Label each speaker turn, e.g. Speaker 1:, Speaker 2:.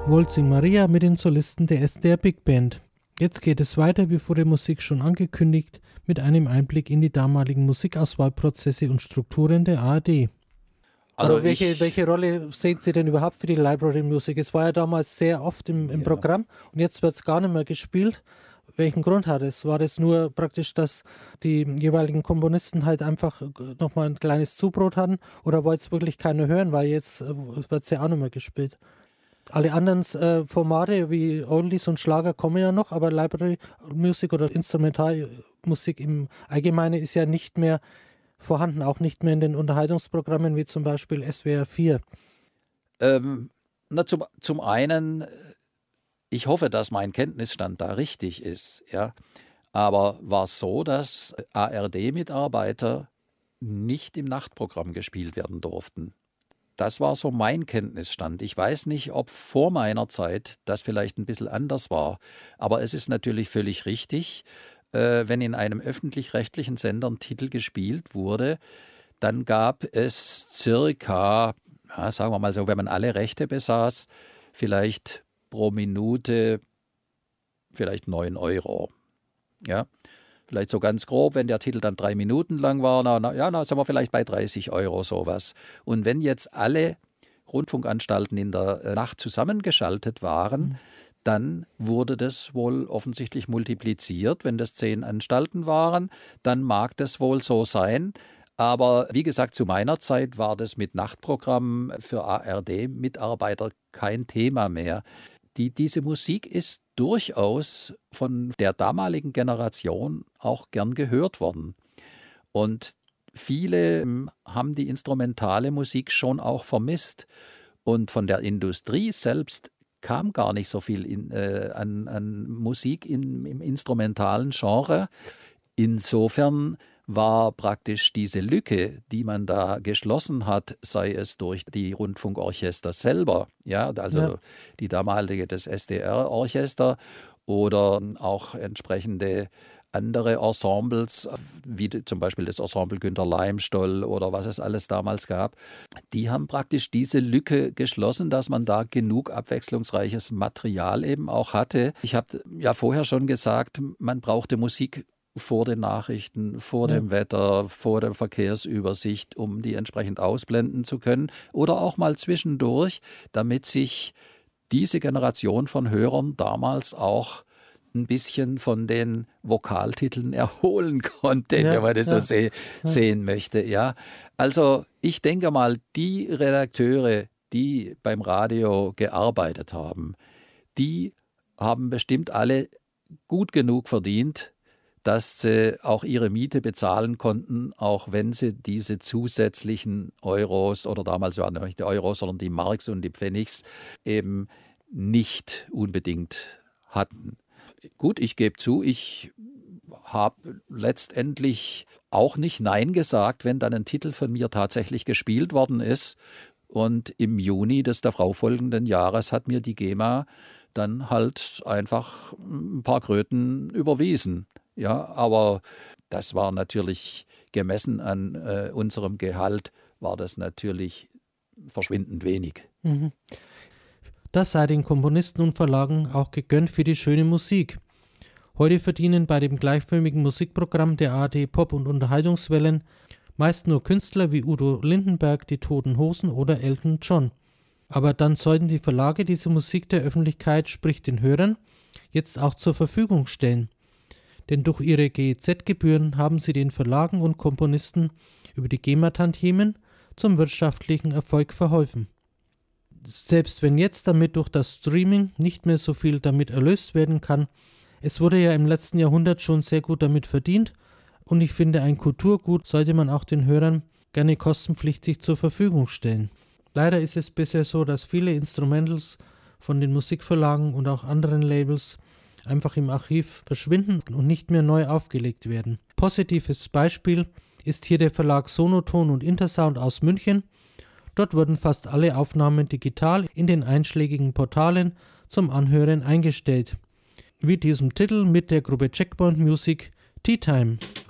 Speaker 1: Waltzing Maria mit den Solisten der SDR Big Band. Jetzt geht es weiter, wie vor der Musik schon angekündigt, mit einem Einblick in die damaligen Musikauswahlprozesse und Strukturen der ARD. Also welche Rolle sehen Sie denn überhaupt für die Library Music? Es war ja damals sehr oft im Programm und jetzt wird es gar nicht mehr gespielt. Welchen Grund hat es? War das nur praktisch, dass die jeweiligen Komponisten halt einfach nochmal ein kleines Zubrot hatten oder wollte es wirklich keiner hören, weil jetzt wird es ja auch nicht mehr gespielt? Alle anderen Formate wie Oldies und Schlager kommen ja noch, aber Library Music oder Instrumentalmusik im Allgemeinen ist ja nicht mehr vorhanden, auch nicht mehr in den Unterhaltungsprogrammen wie zum Beispiel SWR 4.
Speaker 2: Zum einen, ich hoffe, dass mein Kenntnisstand da richtig ist, ja. Aber war es so, dass ARD-Mitarbeiter nicht im Nachtprogramm gespielt werden durften. Das war so mein Kenntnisstand. Ich weiß nicht, ob vor meiner Zeit das vielleicht ein bisschen anders war. Aber es ist natürlich völlig richtig, wenn in einem öffentlich-rechtlichen Sender ein Titel gespielt wurde, dann gab es circa, sagen wir mal so, wenn man alle Rechte besaß, vielleicht pro Minute vielleicht 9 Euro. Ja. Vielleicht so ganz grob, wenn der Titel dann 3 Minuten lang war, na sind wir vielleicht bei 30 Euro sowas. Und wenn jetzt alle Rundfunkanstalten in der Nacht zusammengeschaltet waren, dann wurde das wohl offensichtlich multipliziert. Wenn das 10 Anstalten waren, dann mag das wohl so sein. Aber wie gesagt, zu meiner Zeit war das mit Nachtprogrammen für ARD-Mitarbeiter kein Thema mehr. Diese Musik ist durchaus von der damaligen Generation auch gern gehört worden. Und viele haben die instrumentale Musik schon auch vermisst. Und von der Industrie selbst kam gar nicht so viel an Musik im instrumentalen Genre. Insofern war praktisch diese Lücke, die man da geschlossen hat, sei es durch die Rundfunkorchester selber, die damalige das SDR-Orchester oder auch entsprechende andere Ensembles, wie zum Beispiel das Ensemble Günter Leimstoll oder was es alles damals gab, die haben praktisch diese Lücke geschlossen, dass man da genug abwechslungsreiches Material eben auch hatte. Ich habe ja vorher schon gesagt, man brauchte Musik vor den Nachrichten, vor dem Wetter, vor der Verkehrsübersicht, um die entsprechend ausblenden zu können oder auch mal zwischendurch, damit sich diese Generation von Hörern damals auch ein bisschen von den Vokaltiteln erholen konnte, wenn man das so sehen möchte. Ja. Also ich denke mal, die Redakteure, die beim Radio gearbeitet haben, die haben bestimmt alle gut genug verdient, dass sie auch ihre Miete bezahlen konnten, auch wenn sie diese zusätzlichen Euros, oder damals waren nicht die Euros, sondern die Marks und die Pfennigs, eben nicht unbedingt hatten. Gut, ich gebe zu, ich habe letztendlich auch nicht Nein gesagt, wenn dann ein Titel von mir tatsächlich gespielt worden ist. Und im Juni des darauffolgenden Jahres hat mir die GEMA dann halt einfach ein paar Kröten überwiesen. Ja, aber das war natürlich gemessen an unserem Gehalt, war das natürlich verschwindend wenig.
Speaker 1: Das sei den Komponisten und Verlagen auch gegönnt für die schöne Musik. Heute verdienen bei dem gleichförmigen Musikprogramm der ARD Pop- und Unterhaltungswellen meist nur Künstler wie Udo Lindenberg, die Toten Hosen oder Elton John. Aber dann sollten die Verlage diese Musik der Öffentlichkeit, sprich den Hörern, jetzt auch zur Verfügung stellen. Denn durch ihre GEZ-Gebühren haben sie den Verlagen und Komponisten über die GEMA-Tantiemen zum wirtschaftlichen Erfolg verholfen. Selbst wenn jetzt damit durch das Streaming nicht mehr so viel damit erlöst werden kann, es wurde ja im letzten Jahrhundert schon sehr gut damit verdient und ich finde, ein Kulturgut sollte man auch den Hörern gerne kostenpflichtig zur Verfügung stellen. Leider ist es bisher so, dass viele Instrumentals von den Musikverlagen und auch anderen Labels einfach im Archiv verschwinden und nicht mehr neu aufgelegt werden. Positives Beispiel ist hier der Verlag Sonoton und Intersound aus München. Dort wurden fast alle Aufnahmen digital in den einschlägigen Portalen zum Anhören eingestellt. Wie diesem Titel mit der Gruppe Checkpoint Music Tea Time.